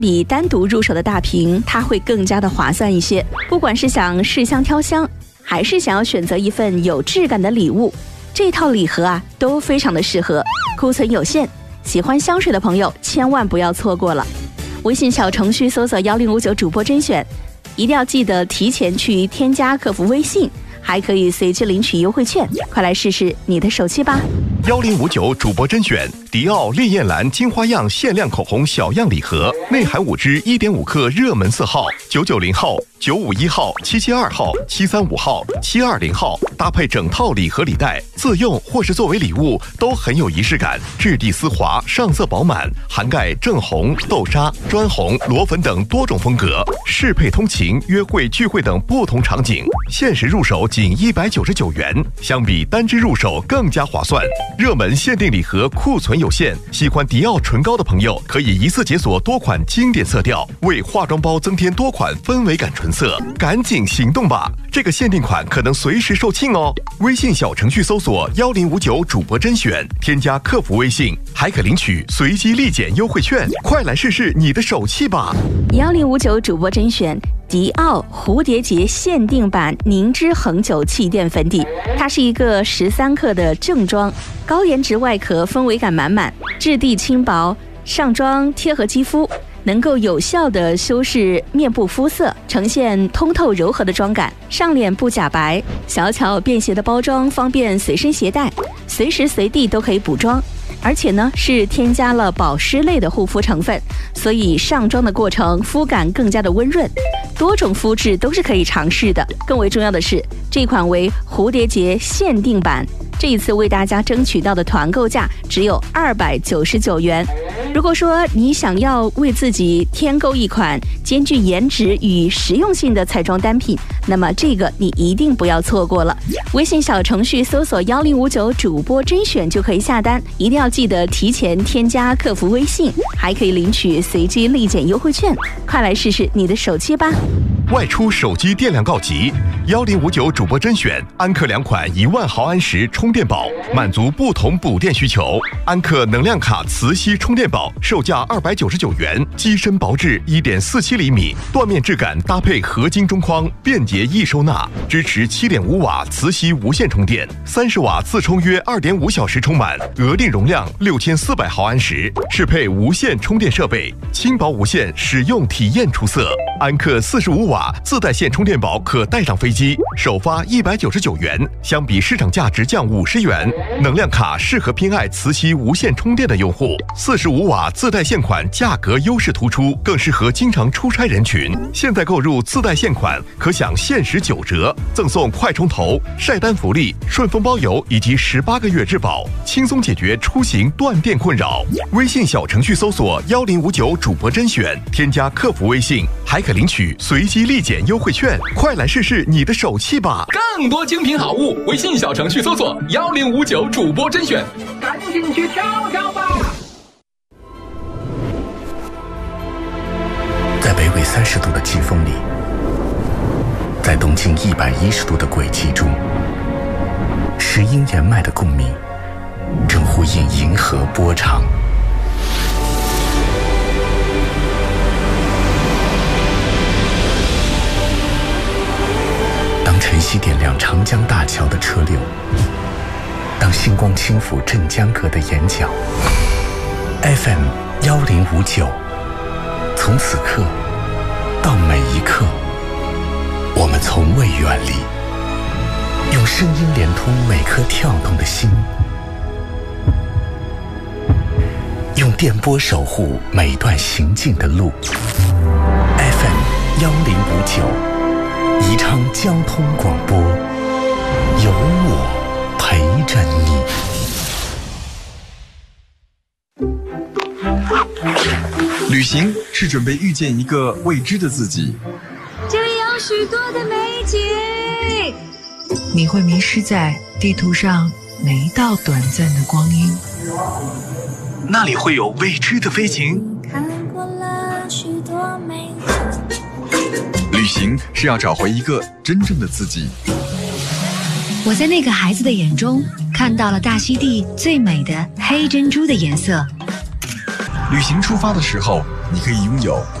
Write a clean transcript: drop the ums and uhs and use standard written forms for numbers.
比单独入手的大屏它会更加的划算一些。不管是想试香挑香，还是想要选择一份有质感的礼物，这套礼盒啊都非常的适合。库存有限，喜欢香水的朋友千万不要错过了。微信小程序搜索1059主播甄选，一定要记得提前去添加客服微信，还可以随机领取优惠券，快来试试你的手气吧。 1059主播甄选，迪奥烈焰蓝金花样限量口红小样礼盒，内含5支1.5克热门色号990号、951号、772号、735号、720号，搭配整套礼盒礼袋，自用或是作为礼物都很有仪式感，质地丝滑，上色饱满，涵盖正红、豆沙、砖红、裸粉等多种风格，适配通勤、约会、聚会等不同场景。限时入手仅199元，相比单支入手更加划算。热门限定礼盒库存有限，喜欢迪奥唇膏的朋友可以一次解锁多款经典色调，为化妆包增添多款氛围感唇色，赶紧行动吧！这个限定款可能随时售罄哦。微信小程序搜索1059主播甄选，添加客服微信，还可领取随机立减优惠券，快来试试你的手气吧 ！1059主播甄选。迪奥蝴蝶结限定版凝脂恒久气垫粉底，它是一个13克的正装，高颜值外壳，氛围感满满，质地轻薄，上妆贴合肌肤，能够有效的修饰面部肤色，呈现通透柔和的妆感，上脸不假白，小巧便携的包装方便随身携带，随时随地都可以补妆。而且呢，是添加了保湿类的护肤成分，所以上妆的过程肤感更加的温润，多种肤质都是可以尝试的。更为重要的是，这款为蝴蝶结限定版，这一次为大家争取到的团购价只有299元。如果说你想要为自己添购一款兼具颜值与实用性的彩妆单品，那么这个你一定不要错过了。微信小程序搜索1059主播甄选就可以下单，一定要记得提前添加客服微信，还可以领取随机立减优惠券，快来试试你的手气吧！ 外出手机电量告急，1059主播甄选安克2款1万毫安时充电宝，满足不同补电需求。安克能量卡磁吸充电宝售价299元，机身薄至1.47厘米，缎面质感搭配合金中框，便捷易收纳，支持7.5瓦磁吸无线充电，30瓦自充约2.5小时充满，额定容量6400毫安时，适配无线充电设备，轻薄无线，使用体验出色。安克45瓦自带线充电宝可带上飞机，首发199元，相比市场价值降50元。能量卡适合偏爱磁吸无线充电的用户，45瓦自带线款价格优势突出，更适合经常出差人群。现在购入自带线款可享限时9折，赠送快充头、晒单福利、顺丰包邮以及18个月质保，轻松解决出行断电困扰。微信小程序搜索1059主播甄选，添加客服微信，还可领取随机立减优惠券，快来试试你的手气吧！ 更多精品好物，微信小程序搜索1059主播甄选，赶紧去挑挑吧！ 在北纬30度的季风里，在东经110度的轨迹中，石英岩脉的共鸣正呼应银河波长。当晨曦点亮长江大桥的车流，当星光轻抚镇江阁的眼角， FM 1059，从此刻到每一刻，我们从未远离，用声音连通每颗跳动的心，用电波守护每段行进的路。 FM 1059，宜昌交通广播，有我陪着你。 旅行是准备遇见一个未知的自己， 这里有许多的美景， 你会迷失在地图上每一道短暂的光阴， 那里会有未知的飞行。 看过了许多美景，旅行是要找回一个真正的自己。 我在那个孩子的眼中看到了大溪地最美的黑珍珠的颜色。 旅行出发的时候， 你可以拥有